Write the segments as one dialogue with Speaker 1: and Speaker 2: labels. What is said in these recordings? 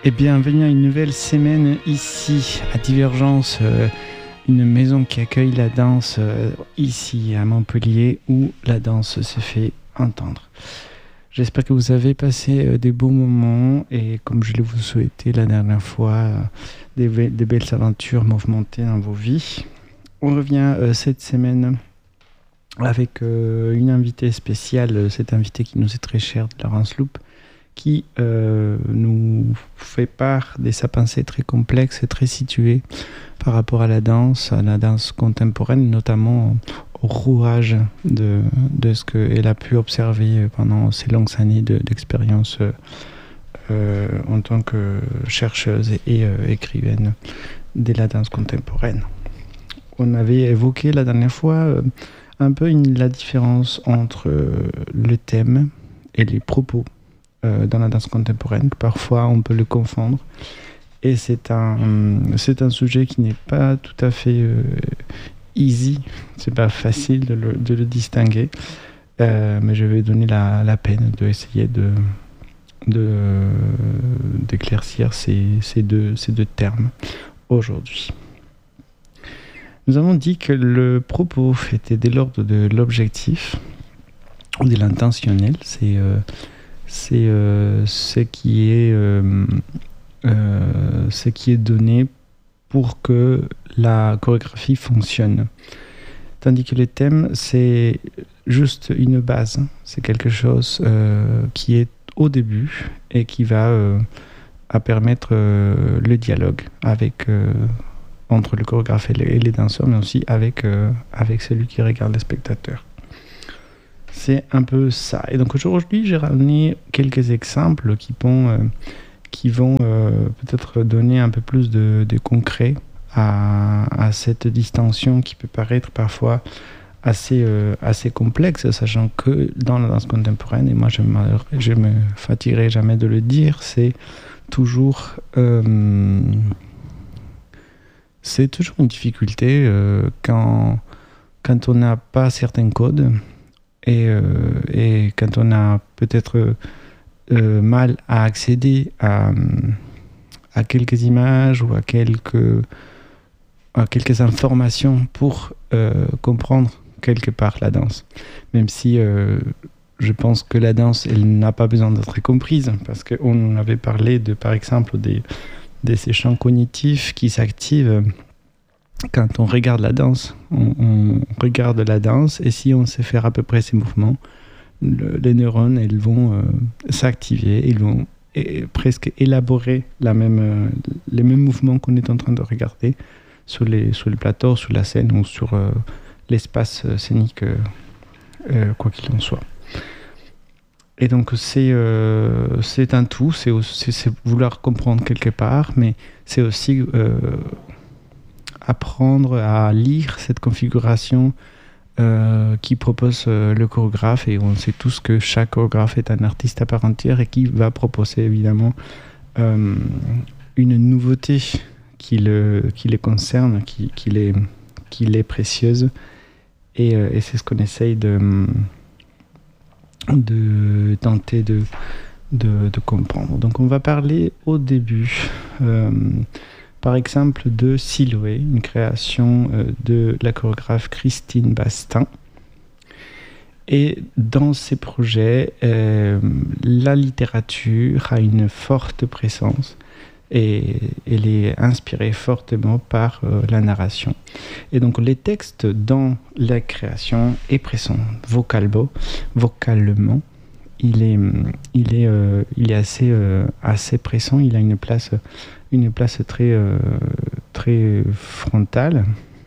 Speaker 1: Et bienvenue à une nouvelle semaine ici à Divergence, une maison qui accueille la danse ici à Montpellier où la danse se fait entendre. J'espère que vous avez passé des beaux moments et comme je l'ai vous souhaité la dernière fois, des belles aventures mouvementées dans vos vies. On revient cette semaine avec une invitée spéciale, cette invitée qui nous est très chère, Laurence Loup, qui nous fait part de sa pensée très complexe et très située par rapport à la danse contemporaine, notamment au rouage de ce qu'elle a pu observer pendant ces longues années d'expérience en tant que chercheuse et écrivaine de la danse contemporaine. On avait évoqué la dernière fois un peu la différence entre le thème et les propos dans la danse contemporaine, que parfois on peut le confondre. Et c'est un sujet qui n'est pas tout à fait easy, c'est pas facile de le distinguer, mais je vais donner la peine d'essayer d'éclaircir ces deux termes aujourd'hui. Nous avons dit que le propos était de l'ordre de l'objectif ou de l'intentionnel, c'est ce qui est donné pour que la chorégraphie fonctionne. Tandis que le thème, c'est juste une base, c'est quelque chose qui est au début et qui va permettre le dialogue entre le chorégraphe et les danseurs, mais aussi avec celui qui regarde le spectateur. C'est un peu ça. Et donc aujourd'hui, j'ai ramené quelques exemples qui vont peut-être donner un peu plus de concret à cette distinction qui peut paraître parfois assez complexe, sachant que dans la danse contemporaine, et moi je me fatiguerai jamais de le dire, c'est toujours une difficulté quand on n'a pas certains codes et quand on a peut-être mal à accéder à quelques images ou à quelques informations pour comprendre quelque part la danse. Même si je pense que la danse, elle n'a pas besoin d'être comprise, parce qu'on avait parlé par exemple de ces champs cognitifs qui s'activent quand on regarde la danse. On regarde la danse et si on sait faire à peu près ces mouvements, les neurones, elles vont s'activer, ils vont presque élaborer les mêmes mouvements qu'on est en train de regarder sur le plateau, sur la scène ou sur l'espace scénique, quoi qu'il en soit. Et donc c'est un tout, c'est vouloir comprendre quelque part, mais c'est aussi apprendre à lire cette configuration qui propose le chorégraphe, et on sait tous que chaque chorégraphe est un artiste à part entière et qui va proposer évidemment une nouveauté qui les concerne, qui les précieuse, et c'est ce qu'on essaye de tenter de comprendre. Donc on va parler au début par exemple de Siloé, une création de la chorégraphe Christine Bastin. Et dans ces projets, la littérature a une forte présence et elle est inspirée fortement par la narration. Et donc les textes dans la création est présent vocalement. Il est assez présent. Il a une place très frontale.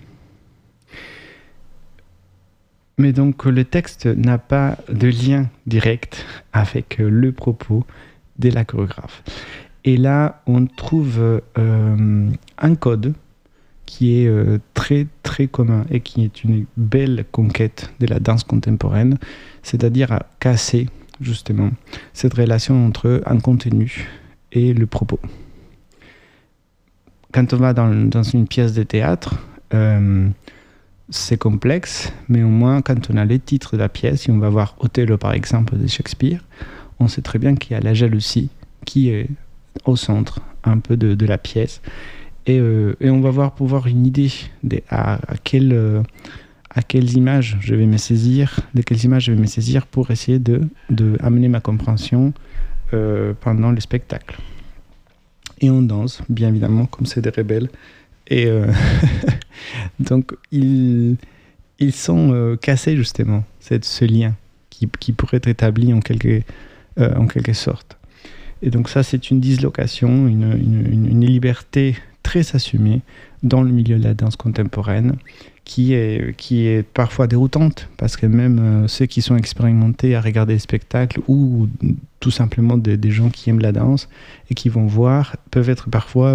Speaker 1: Mais donc le texte n'a pas de lien direct avec le propos de la chorégraphe. Et là, on trouve un code qui est très très commun et qui est une belle conquête de la danse contemporaine, c'est-à-dire à casser justement cette relation entre un contenu et le propos. Quand on va dans une pièce de théâtre, c'est complexe, mais au moins quand on a le titre de la pièce, si on va voir Othello par exemple de Shakespeare, on sait très bien qu'il y a la jalousie qui est au centre un peu de la pièce. Et on va pour voir une idée à quelles images je vais me saisir, de quelles images je vais me saisir pour essayer de amener ma compréhension pendant le spectacle. Et on danse, bien évidemment, comme c'est des rebelles. Et donc, ils sont cassés, justement, ce lien qui pourrait être établi en quelque sorte. Et donc ça, c'est une dislocation, une liberté très assumée dans le milieu de la danse contemporaine qui est parfois déroutante parce que même ceux qui sont expérimentés à regarder les spectacles ou tout simplement des gens qui aiment la danse et qui vont voir peuvent être parfois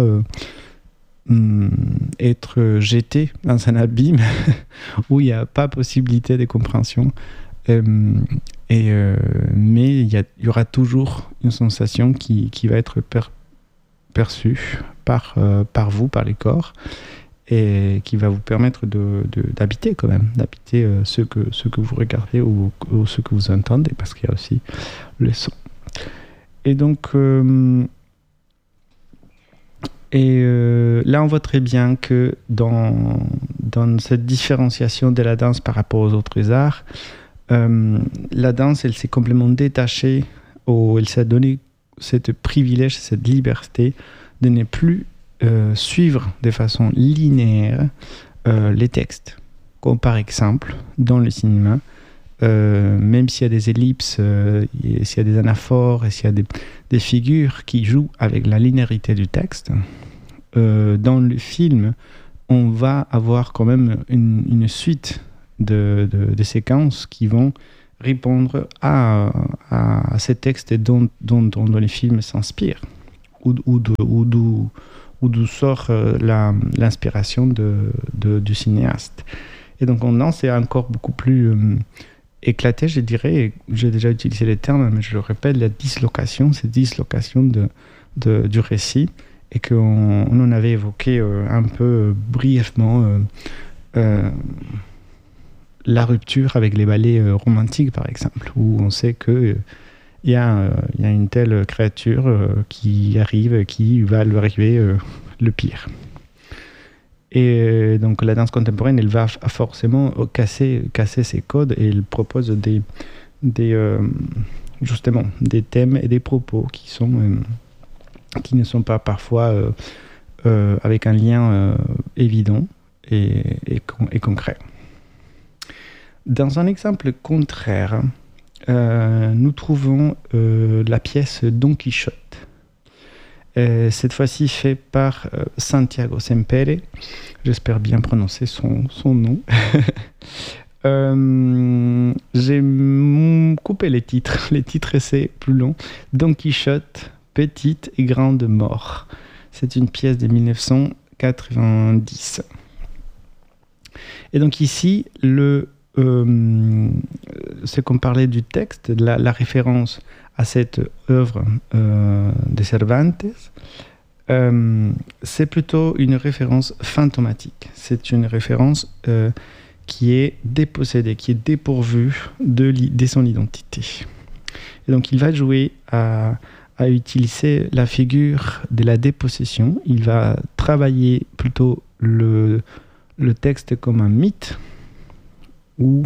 Speaker 1: être jetés dans un abîme où il n'y a pas possibilité de compréhension. Mais il y aura toujours une sensation qui va être perçue par vous, par les corps, et qui va vous permettre d'habiter quand même, d'habiter ce que vous regardez ou ce que vous entendez, parce qu'il y a aussi le son. Et donc, là, on voit très bien que dans cette différenciation de la danse par rapport aux autres arts, la danse, elle s'est complètement détachée, elle s'est donné cette privilège, cette liberté de ne plus suivre de façon linéaire les textes. Comme par exemple, dans le cinéma, même s'il y a des ellipses, s'il y a des anaphores, et s'il y a des figures qui jouent avec la linéarité du texte, dans le film, on va avoir quand même une suite de séquences qui vont répondre à ces textes dont les films s'inspirent, ou d'où sort l'inspiration du cinéaste. Et donc en danse, c'est encore beaucoup plus éclaté, je dirais. J'ai déjà utilisé le terme, mais je le répète, la dislocation, cette dislocation du récit, et qu'on en avait évoqué un peu brièvement la rupture avec les ballets romantiques, par exemple, où on sait qu'il y a une telle créature qui arrive, qui va lui arriver le pire. Et donc la danse contemporaine, elle va forcément casser ces codes, et elle propose justement des thèmes et des propos qui ne sont pas parfois avec un lien évident et concret. Dans un exemple contraire, nous trouvons la pièce Don Quichotte. Cette fois-ci fait par Santiago Sempere. J'espère bien prononcer son nom. J'ai coupé les titres. Les titres, c'est plus long. Don Quichotte, Petite et Grande Mort. C'est une pièce de 1990. Et donc ici, c'est qu'on parlait du texte, la référence à cette œuvre de Cervantes, c'est plutôt une référence fantomatique. C'est une référence qui est dépossédée, qui est dépourvue de son identité. Et donc il va jouer à utiliser la figure de la dépossession. Il va travailler plutôt le texte comme un mythe, où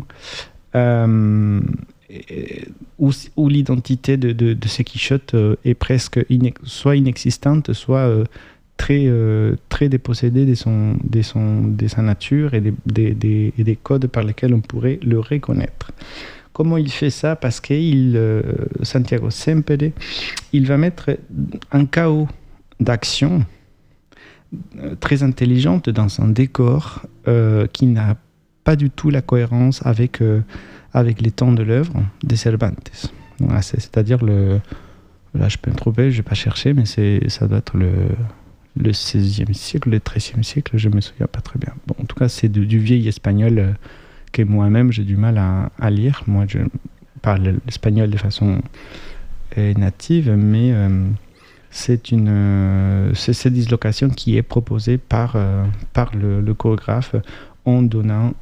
Speaker 1: l'identité de ce Quichotte est presque soit inexistante, soit très dépossédée de sa nature et des codes par lesquels on pourrait le reconnaître. Comment il fait ça? Parce que Santiago Sempere, il va mettre un chaos d'action très intelligente dans un décor qui n'a pas du tout la cohérence avec les temps de l'œuvre de Cervantes. Voilà, c'est-à-dire là je peux me tromper, je vais pas chercher, mais ça doit être le 16e siècle, le 13e siècle, je me souviens pas très bien. Bon, en tout cas, c'est du vieil espagnol que moi-même j'ai du mal à lire. Moi, je parle l'espagnol de façon native, mais c'est cette dislocation qui est proposée par le chorégraphe en donnant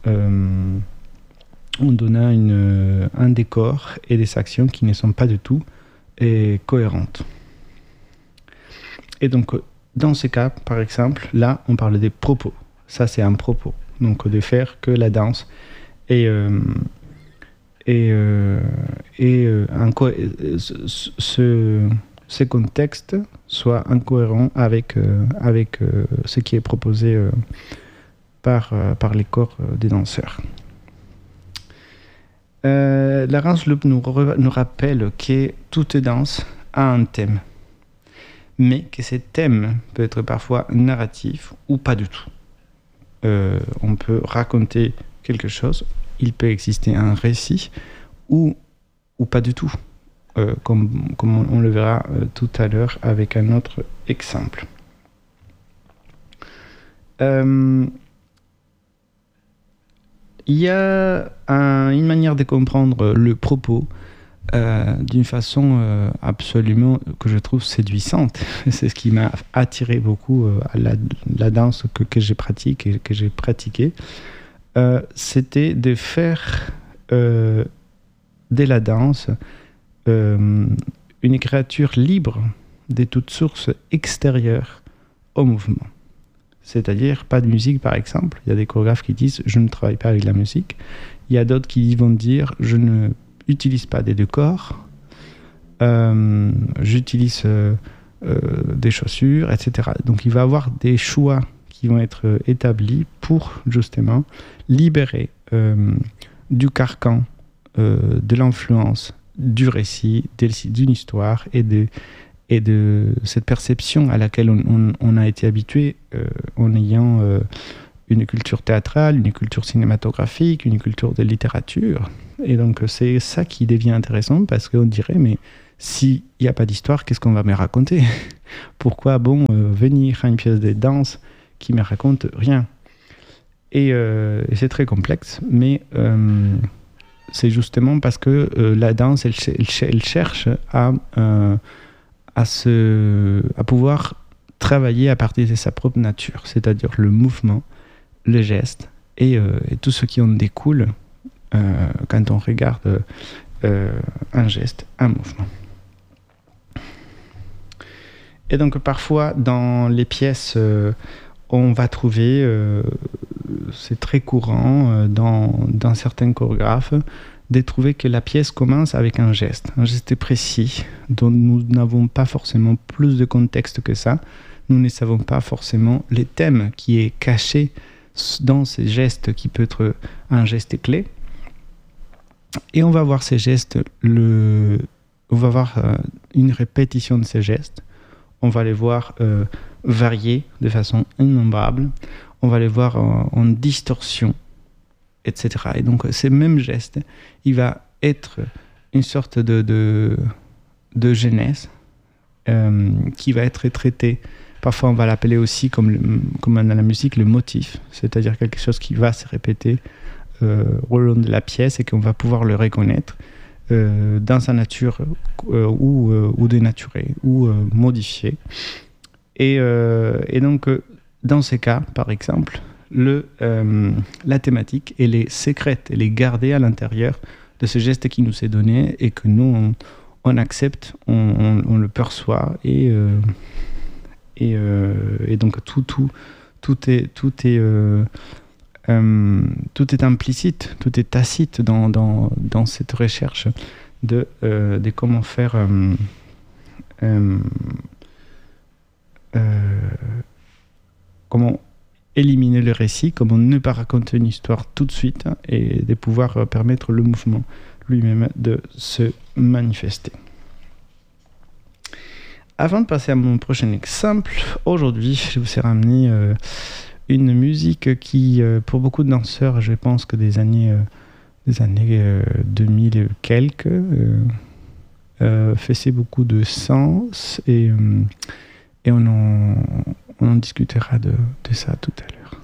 Speaker 1: un décor et des actions qui ne sont pas du tout cohérentes. Et donc, dans ce cas, par exemple, là, on parle des propos. Ça, c'est un propos. Donc, de faire que la danse est ce contexte soit incohérent avec ce qui est proposé par les corps des danseurs. Laurence Loop nous rappelle que toute danse a un thème, mais que ce thème peut être parfois narratif ou pas du tout. On peut raconter quelque chose, il peut exister un récit ou pas du tout, comme on le verra tout à l'heure avec un autre exemple. Il y a une manière de comprendre le propos d'une façon absolument que je trouve séduisante. C'est ce qui m'a attiré beaucoup à la danse que j'ai pratiquée. C'était de faire de la danse une créature libre de toute source extérieure au mouvement. C'est-à-dire pas de musique, par exemple. Il y a des chorégraphes qui disent « je ne travaille pas avec la musique ». Il y a d'autres qui vont dire « je ne utilise pas des décors, j'utilise des chaussures, etc. » Donc il va y avoir des choix qui vont être établis pour justement libérer du carcan, de l'influence, du récit, d'une histoire et de cette perception à laquelle on a été habitué en ayant une culture théâtrale, une culture cinématographique, une culture de littérature. Et donc c'est ça qui devient intéressant parce qu'on dirait, mais s'il n'y a pas d'histoire, qu'est-ce qu'on va me raconter ? Pourquoi venir à une pièce de danse qui me raconte rien ? Et c'est très complexe, mais c'est justement parce que la danse, elle cherche à pouvoir travailler à partir de sa propre nature, c'est-à-dire le mouvement, le geste et tout ce qui en découle quand on regarde un geste, un mouvement. Et donc parfois dans les pièces, on va trouver, c'est très courant dans certains chorégraphes, de trouver que la pièce commence avec un geste précis, dont nous n'avons pas forcément plus de contexte que ça. Nous ne savons pas forcément les thèmes qui est caché dans ces gestes, qui peut être un geste clé. Et on va voir ces gestes, on va voir une répétition de ces gestes. On va les voir varier de façon innombrable. On va les voir en distorsion, etc. Et donc, ces mêmes gestes, il va être une sorte de genèse qui va être traité. Parfois, on va l'appeler aussi, comme dans la musique, le motif, c'est-à-dire quelque chose qui va se répéter au long de la pièce et qu'on va pouvoir le reconnaître dans sa nature ou dénaturée ou modifiée. Et donc, dans ces cas, par exemple, la thématique, elle est secrète, elle est gardée à l'intérieur de ce geste qui nous est donné et que nous, on accepte, on le perçoit et donc tout est implicite, tout est tacite dans cette recherche de comment faire comment éliminer le récit, comment ne pas raconter une histoire tout de suite et de pouvoir permettre le mouvement lui-même de se manifester. Avant de passer à mon prochain exemple, aujourd'hui, je vous ai ramené une musique qui, pour beaucoup de danseurs, je pense que des années 2000 et quelques, faisait beaucoup de sens et on en discutera de ça tout à l'heure.